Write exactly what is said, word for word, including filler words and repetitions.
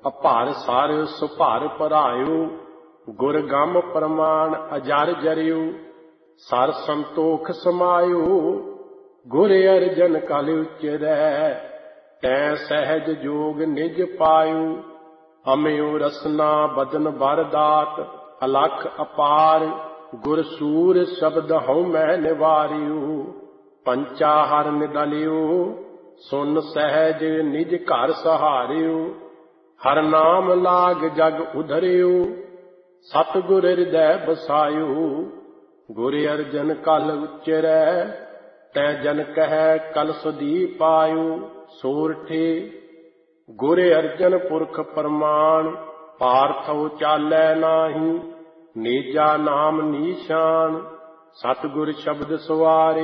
ਅਭਾਰ ਸਾਰ ਸੁਭਾਰ ਭਰਾਇਓ। ਗੁਰ ਗਮ ਪ੍ਰਮਾਣ ਅਜਰ ਜਰਿਓ। ਸਰ ਸੰਤੋਖ ਸਮਾਇਓ। ਗੁਰ ਅਰਜਨ ਕਲ ਉਚਰੈ। ਤੈ ਸਹਿਜ ਜੋਗ ਨਿਜ ਪਾਇਓ। ਅਮਿਓ ਰਸਨਾ ਬਦਨ ਬਰ ਦਾਤ। ਅਲਖ ਅਪਾਰ ਗੁਰ ਸੂਰ ਸ਼ਬਦ ਹਉ ਮੈਂ ਨਿਵਾਰਿਓ। ਪੰਚਾ ਹਰ ਨਿਡਲਿਓ। ਸੁਨ ਸਹਿਜ ਨਿਜ ਘਰ ਸਹਾਰਿਓ। ਹਰ ਨਾਮ ਲਾਗ ਜਗ ਉਧਰਿਓ। ਸਤਿਗੁਰ ਹਿਰਦੈ ਬਸਾਇਓ। ਗੁਰ ਅਰਜਨ ਕਲ ਉਚਰੈ। ਤੈ ਜਨ ਕਹਿ ਕਲ ਸਦੀ ਪਾਇਓ। ਸੋਰਠੇ ਗੁਰ ਅਰਜਨ ਪੁਰਖ ਪ੍ਰਮਾਣ। ਪਾਰਥਉ ਚਾਲੈ ਨਾਹੀ। ਨੇਜਾ ਨਾਮ ਨੀਸ਼ਾਨ। ਸਤਿਗੁਰ ਸ਼ਬਦ ਸਵਾਰੇ।